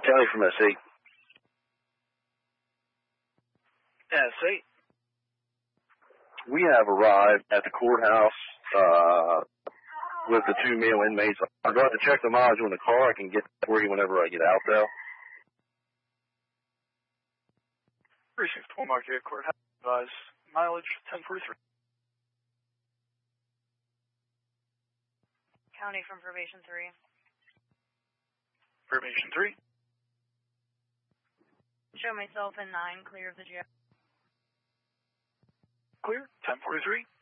County from SC. SC. We have arrived at the courthouse with the 2 male inmates. I'll go have to check the mileage on the car. I can get for you whenever I get out, though. Precinct 4 Market Courthouse. Advise mileage 1043. County from Probation 3. Probation 3. Show myself in 9, clear of the jail. Clear, 1043.